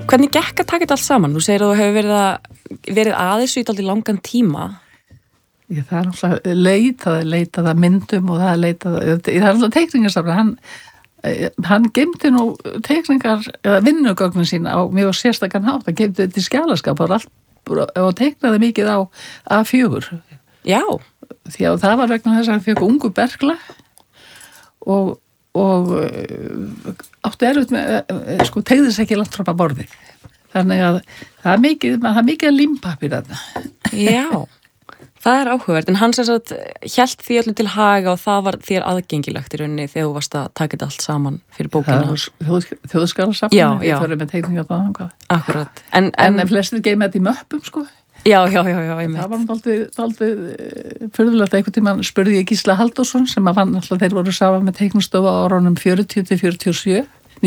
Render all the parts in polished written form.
Hvernig gekk að taka þetta allt saman? Þú segir að þú hefur verið að þessu í dálítið langan tíma. Það er alltaf leitað að myndum og það er alltaf teikningarsafn. Hann geymdi nú teikningar eða vinnugögnin sín á mjög sérstakann hátt. Hann geymdi þetta í skjalaskap og teiknaði mikið á A4. Já. Því að það var vegna þess að hann fekk ungu berkla og átti erfitt með, tegði sig ekki langt frá borði. Þannig að það er mikið límpapir þarna. Já, það er áhugavert. En hann sem sagt hélt því öllum til haga og það var þér aðgengilegt í rauninni þegar þú varst að taka þetta allt saman fyrir bókina. Þjóðskjalasafninu. Já. Ég þarf með teikningar á það. Akkurat. En flestir geyma þetta í möppum, Já, einmitt. Það var dálítið furðulegt einhvern tímann spurði ég Gísla Halldórsson sem að fann alltaf þeir voru saman með teiknustofa á árunum 40-47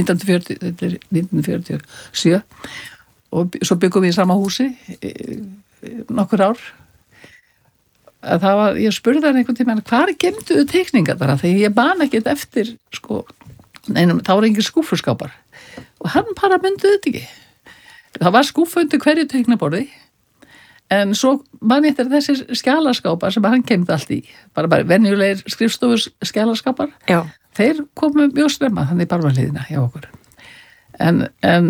1947 og svo byggum við í sama húsi nokkur ár að ég spurði hann einhvern tímann hvar gemduðu teikningar þar þegar ég man ekkert eftir þá var engin skúfuskápar og hann bara mynduði þetta ekki það var skúfa undir hverju teiknaborði en svo man ég eftir þessir skjalaskápar sem hann kemdi allt í bara venjulegir skrifstofur skjalaskápar þeir komu mjög snemma þannig bara var hliðina hjá okkur en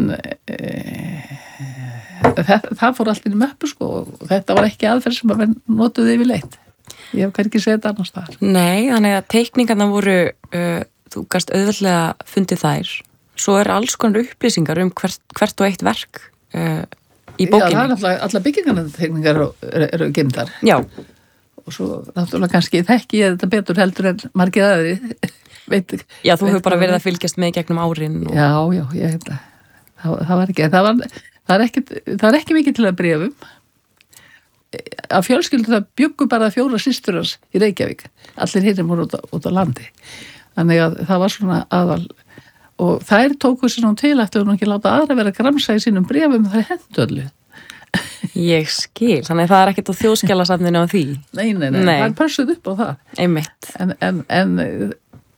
það fór allt inn í möppu og þetta var ekki aðferð sem að notuði yfirleitt ég hef ekki séð þetta annars þar Nei, þannig að teikningarna voru þú gast auðveldlega fundið þær svo er alls konar upplýsingar hvert og eitt verk í bókinni. Já, það er allar byggingarteikningar eru geymdar. Já. Og svo náttúrulega kannski þekki ég þetta betur heldur en margir aðri. Já, þú hefur bara verið að fylgjast með gegnum árin. Já, ég hef það var ekki. Það er ekki mikið til að bréfum. Af fjölskyldu það bjuggu bara 4 systurans í Reykjavík. Allir hinum voru út á landi. Þannig að það var svona aðal og þær tóku sér nú til eftir að ekki láta aðra vera að gramsa í sínum bréfum það hendu öllu. Ég skil, þannig að það er ekkert á þjóðskjalasafninu á því. Nei. Það er pössuð upp á það. Einmitt. En